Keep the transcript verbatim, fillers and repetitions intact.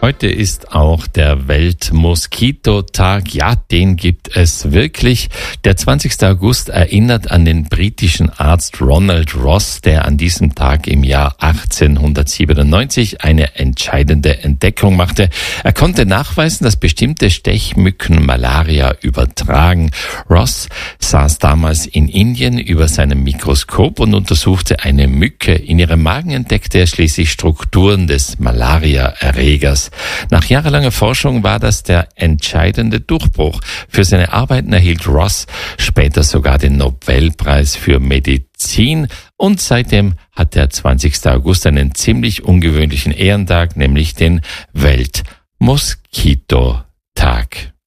Heute ist auch der Weltmoskitotag. Ja, den gibt es wirklich. Der zwanzigster August erinnert an den britischen Arzt Ronald Ross, der an diesem Tag im Jahr achtzehnhundertsiebenundneunzig eine entscheidende Entdeckung machte. Er konnte nachweisen, dass bestimmte Stechmücken Malaria übertragen. Ross saß damals in Indien über seinem Mikroskop und untersuchte eine Mücke. In ihrem Magen entdeckte er schließlich Strukturen des Malaria-Erregers. Nach jahrelanger Forschung war das der entscheidende Durchbruch. Für seine Arbeiten erhielt Ross später sogar den Nobelpreis für Medizin und seitdem hat der zwanzigster August einen ziemlich ungewöhnlichen Ehrentag, nämlich den Weltmoskitotag.